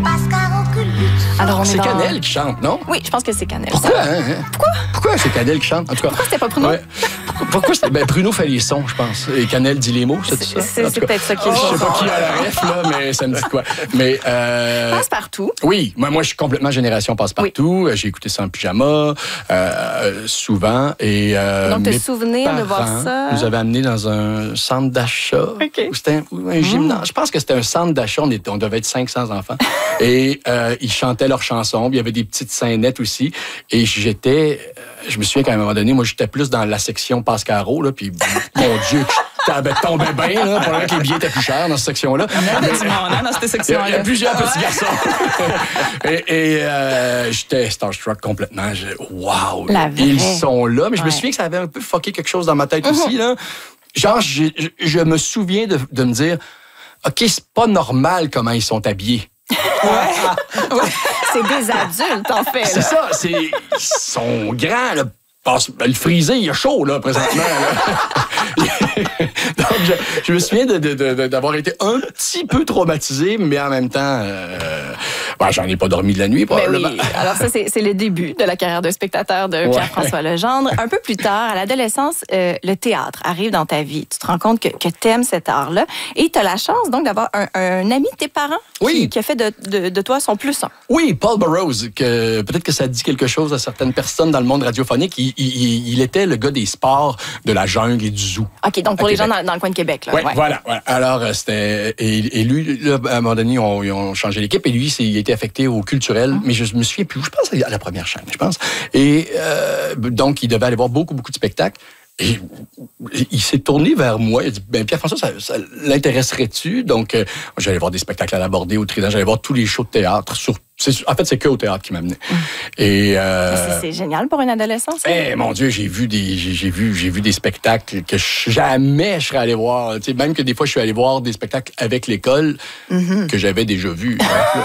Alors, C'est Canel qui chante, non? Oui, je pense que c'est Canel. Pourquoi? Pourquoi c'est Canel qui chante? En tout cas, Pourquoi c'était pas Bruno? Ouais. Pourquoi c'était... Bruno fait les sons, je pense. Et Canel dit les mots, c'est ça? C'est peut-être ça qui est Je sais pas qui a la ref, là, mais ça me dit quoi. Mais, Passe-partout. Oui, moi, je suis complètement génération passe-partout. Oui. J'ai écouté ça en pyjama, souvent. Et, donc, tes souvenirs de voir ça? Nous avaient amenés dans un centre d'achat. Okay. Ou c'était un gymnase. Je pense que c'était un centre d'achat. On devait être 500 enfants. Et ils chantaient leurs chansons. Il y avait des petites scénettes aussi. Et je me souviens qu'à un moment donné, moi, j'étais plus dans la section passe-carreau, là, puis mon Dieu, je tombais bien, là, pour que les billets étaient plus chers dans cette section-là. Dans cette section-là. Il y a plusieurs petits garçons. et j'étais starstruck complètement. Wow! Ils sont là. Mais je me souviens que ça avait un peu fucké quelque chose dans ma tête aussi, là. Genre, je me souviens de me dire, OK, c'est pas normal comment ils sont habillés. Ouais. C'est des adultes, en fait. C'est ça. Ils sont grands, là. Le frisé, il a chaud, là, présentement. Là. Donc, je me souviens d'avoir été un petit peu traumatisé, mais en même temps, j'en ai pas dormi de la nuit, probablement. Oui. Alors ça, c'est le début de la carrière de spectateur de Pierre-François Legendre. Un peu plus tard, à l'adolescence, le théâtre arrive dans ta vie. Tu te rends compte que tu aimes cet art-là. Et tu as la chance, donc, d'avoir un ami de tes parents qui a fait de toi son plus un. Oui, Paul Burroughs, peut-être que ça dit quelque chose à certaines personnes dans le monde radiophonique. Il était le gars des sports, de la jungle et du zoo. OK, donc pour les gens dans le coin de Québec. Là. Oui, voilà. Alors, c'était... Et lui, là, à un moment donné, ils ont changé l'équipe et lui, il a été affecté au culturel. Mais je me souviens plus. Je pense à la première chaîne, je pense. Et donc, il devait aller voir beaucoup de spectacles. Et il s'est tourné vers moi. Il a dit, Pierre-François, ça l'intéresserait-tu? Donc, j'allais voir des spectacles à l'Abordé, au Trident. J'allais voir tous les shows de théâtre. En fait, c'est que au théâtre qui m'amenait. Et c'est génial pour une adolescence. Mon Dieu, j'ai vu des spectacles que jamais je serais allé voir. Tu sais, même que des fois, je suis allé voir des spectacles avec l'école que j'avais déjà vus.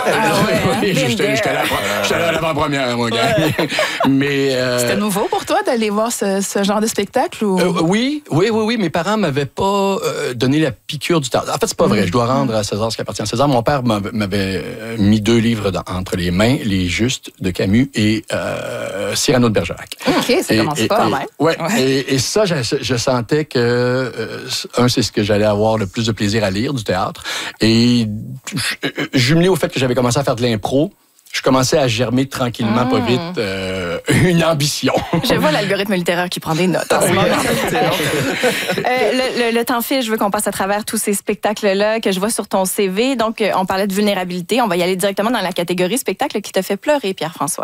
J'étais à l'avant-première, mon gars. Mais c'était nouveau pour toi d'aller voir ce genre de spectacle? Ou... Oui. Mes parents m'avaient pas donné la piqûre du théâtre. En fait, c'est pas vrai. Je dois rendre à César ce qui appartient à César. Mon père m'avait mis 2 livres entre les mains, Les Justes de Camus et Cyrano de Bergerac. OK, ça commence pas, même. Ouais. Et ça, je sentais que, c'est ce que j'allais avoir le plus de plaisir à lire, du théâtre. Et jumelé au fait que j'avais commencé à faire de l'impro, je commençais à germer tranquillement, pas vite, une ambition. Je vois l'algorithme littéraire qui prend des notes en ce moment. Le temps file, je veux qu'on passe à travers tous ces spectacles-là que je vois sur ton CV. Donc, on parlait de vulnérabilité. On va y aller directement dans la catégorie spectacle qui te fait pleurer, Pierre-François.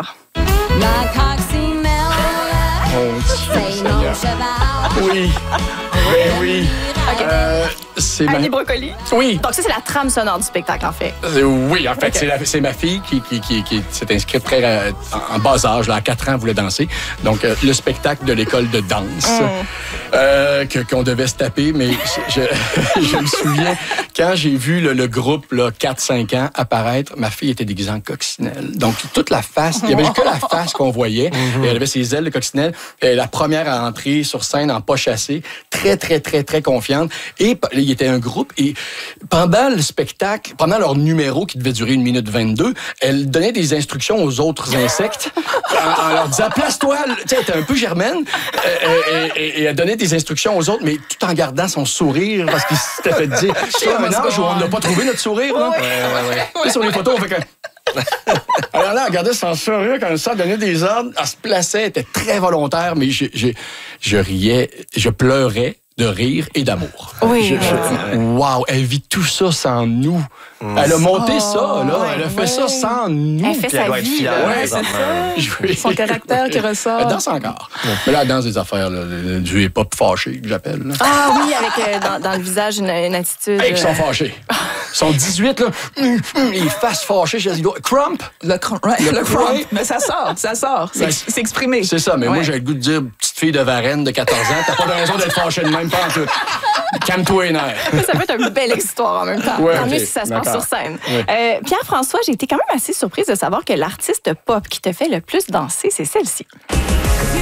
Oui. Okay. C'est Annie Brocoli. Oui. Donc ça, c'est la trame sonore du spectacle, en fait. Oui, en fait, c'est ma fille qui s'est inscrite très en bas âge, là, à 4 ans, elle voulait danser. Donc, le spectacle de l'école de danse qu'on devait se taper, mais je me souviens, quand j'ai vu le groupe, 4-5 ans, apparaître, ma fille était déguisée en coccinelle. Donc, toute la face, il n'y avait que la face qu'on voyait. Et elle avait ses ailes de coccinelle. Et la première à entrer sur scène en pas chassé, très, très, très, très confiante. Et il y était un groupe. Et pendant le spectacle, pendant leur numéro qui devait durer 1 minute 22, elle donnait des instructions aux autres insectes en leur disant « Place-toi! » Tu sais, elle était un peu germaine. Et elle donnait des instructions aux autres, mais tout en gardant son sourire parce qu'il s'était fait dire « C'est un âge où on n'a pas trouvé notre sourire. » Ouais. Sur les photos, on fait que... Alors là, elle regardait son sourire comme ça, donnait des ordres, elle se plaçait, elle était très volontaire, mais je riais, je pleurais de rire et d'amour. Oui. Wow, elle vit tout ça sans nous. Elle a monté ça, là. Elle a fait ça sans nous. Elle fait sa vie. Ouais, c'est ça. Son caractère qui ressort. Elle danse encore. Mais là, elle danse des affaires, là, du hip-hop fâché, que j'appelle. Là. Ah oui, avec dans le visage une attitude... Hey, ils sont fâchés. Ils sont 18, là. Les faces fâchées. Je dis, Crump. Le crump. Mais ça sort. C'est exprimé. C'est ça, mais moi, j'ai le goût de dire, petite fille de Varennes de 14 ans, t'as pas de raison d'être fâchée de même, pas en tout. Calme-toi les nerfs. Ça peut être une belle histoire en même temps. Tant mieux si ça se passe sur scène. Pierre-François, j'ai été quand même assez surprise de savoir que l'artiste pop qui te fait le plus danser, c'est celle-ci.